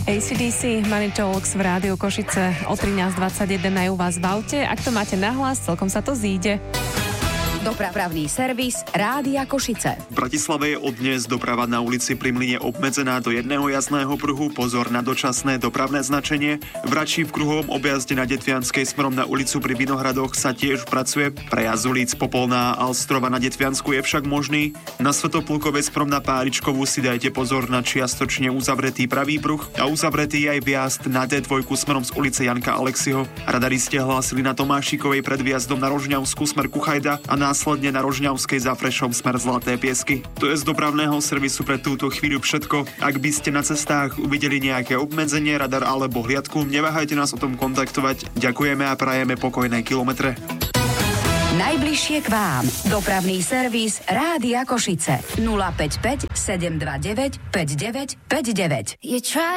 AC/DC Money Talks v Rádiu Košice o 13:21 aj u vás v aute. Ak to máte nahlas, celkom sa to zíde. Dopravný servis Rádia Košice. V Bratislave je od dnes doprava na ulici Pri Mlyne obmedzená do jedného jazdného pruhu. Pozor na dočasné dopravné značenie. V Račí v kruhovom objazde na Detvianskej smerom na ulicu Pri Vinohradoch sa tiež pracuje. Prejazd ulic Popolná a Alstrova na Detviansku je však možný. Na Svätoplukovej smerom na Páričkovú si dajte pozor na čiastočne uzavretý pravý pruh a uzavretý aj vjazd na D2 smerom z ulice Janka Alexiho. Radaristi hlásili na Tomášikovej pred vjazdom na Rožňavskú smer Kuchajda a následne na Rožňavskej za Frešom smer Zlaté Piesky. To je z dopravného servisu pre túto chvíľu všetko. Ak by ste na cestách uvideli nejaké obmedzenie, radar alebo hliadku, neváhajte nás o tom kontaktovať. Ďakujeme a prajeme pokojné kilometre. Najbližšie k vám. Dopravný servis Rádia Košice. 055 729 5959.